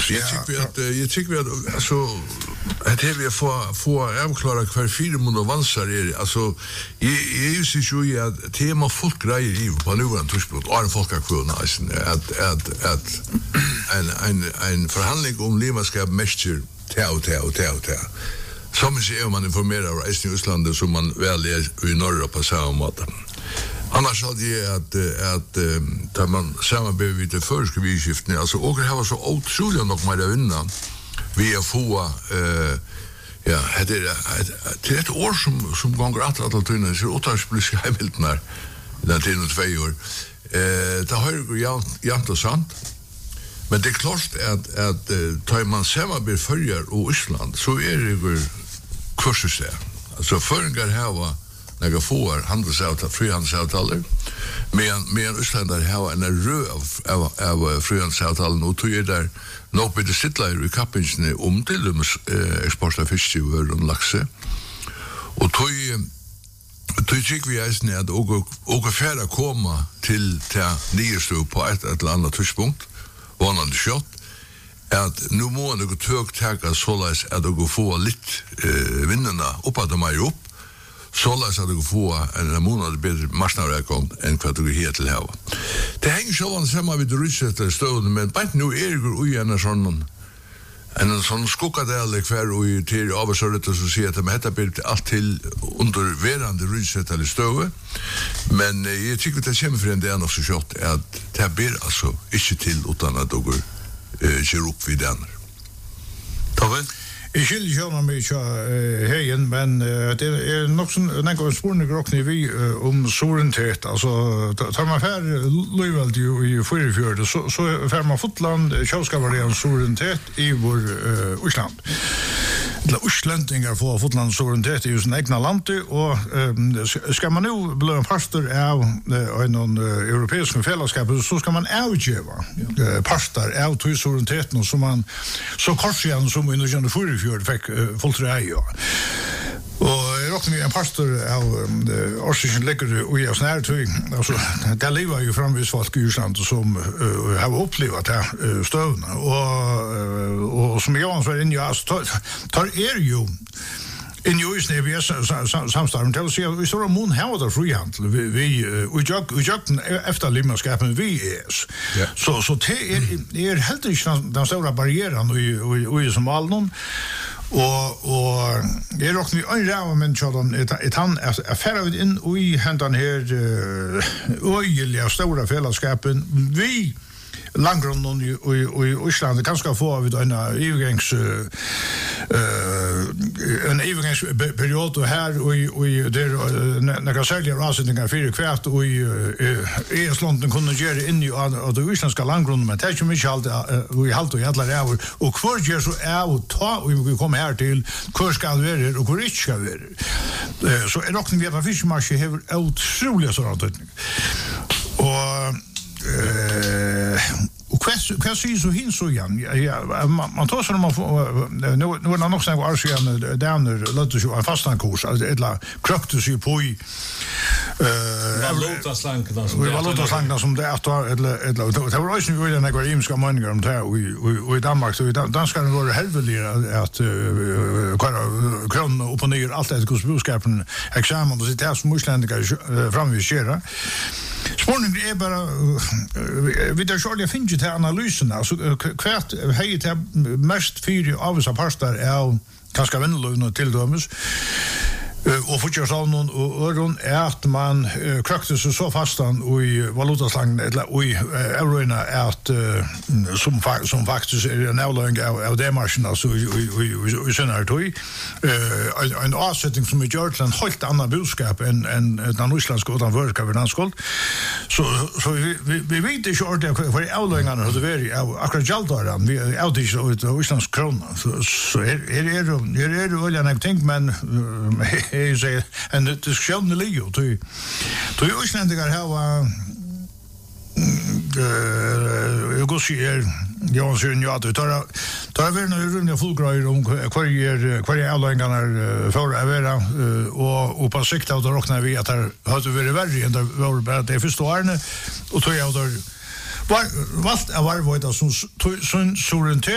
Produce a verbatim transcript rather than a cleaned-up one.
Alltså jag tycker att jag tycker att alltså att det vi får får avklara kvar fyra månader vansar är alltså jag är ju så ju att tema folk grejer i på nuvarande tidspunkt är folk att kunna att att att en en en förhandling om leverskap mäster tau tau tau tau som är man informerar resten i Ryssland som man väl är i norra på samma måte. Annars hade jag att att där man samarbetar vid det första vidskiften alltså och det har så otroligt nog med att vinna vi är få eh ja det är ett år som som gånger att att tunna så återspelska hemiltnar den till och två år eh det har ju jämt och sant men det är klart att att tar man samarbetar följer och Ryssland så är det ju kurser alltså förgår här var några får handelsavtal, frihandelsavtal men men Ryssland där har en rö av av frihandelsavtal och tog ju där nog på det sittlar i kapingen om till dem export av fisk och laxe och tog tog gick vi är när och och färda komma till till nyestå på ett eller annat tidspunkt var on the shot att nu må det gå tök täcka sålas att det går få lite eh vinnarna upp att de är upp sålas att det går få en månad bättre marknadsreaktion än vad det heter till här. Det hänger så an samma vid ryssar stöden men bara nu är det ju en sån en sån skokadel kvar och till avsöret så ser att det heter blir allt till underverande ryssar eller stöve men jag tycker det kommer för en del av så kort att det blir alltså inte till utan att det går kör upp vid den. Tove? Jag skiljer ju honom mycket hejen, men det är nog sån en gång spårning rockning vi om sorentet. Alltså tar man för Löjvald ju i förrfjörde så så får man Fotland Kjellskavaren sorentet i vår Island. La utlänningar får Fotland sorentet i sin egna land och ska man nu bli en pastor av en europeisk fällskap så ska man avgeva pastor av till sorentet som man så korsian som under den förrfjörde fick fullt rätt. Och jag råkade med en pastor av Orsingen lägger och jag snär till alltså där lever ju framvis folk i Island som har upplevt det stövna och och som jag var inne i alltså tar är ju in ju is never samstarm till sig vi står mån här där frihandel vi vi vi jag vi jag efter limmerskapen vi är så så det är är helt inte den stora barriären och och som allon och och det är också vi anräva men så ett han affärer vid in och i händan här öjliga stora fällskapen vi Langrunden i i Island kanske få vid en övergångs eh en övergångsperiod och här och och där några sälja avsättningar för kvart och i Island kunde göra in i av de isländska landgrunden men det är ju mycket allt vi halt och alla där och kvar gör så är ta och vi kommer här till kvar ska det vara och kvar inte ska vara så är det också vi har fiskmarsch har otroligt så rätt och eh och vad vad säger så hin så igen ja man tar så när man nu nu är nog så var så igen där låter ju en fastankurs eller kroktus ju på i eh valutaslankarna som det valutaslankarna som det är eller eller det var ju ju den här imska meningar om det och och i Danmark så då ska det vara helveligare att kron upp och ner allt det kostbudskapen examen och sitta som musländiga framvisera spårning är bara vi där själva finns ju till analysen alltså kvart hej till mest fyra av oss pastor är kanske vännerlögn till dömes och fortsätter så någon och öron är att man krökte så så fastan och i valutaslangen eller och i eurorna är att som som faktiskt är en avlöning av det marschen alltså i senare tog en avsättning som i Jordan helt annan budskap än än den isländska utanför kavernaskol så så vi vi vet inte hur det för avlöningarna hade varit akkurat jaldaran vi är ute i isländsk krona så så är är det är det väl jag tänker men är så en diskussion ligger då då är Isländigar här var eh jag går ser jag ser ju att det tar tar vi nu runda fullgrejer om kvar kvar avlöningarna för att vara och och på sikt då räknar vi att det hade varit värre än det var bara det förstår och tror jag då var valt var var det som som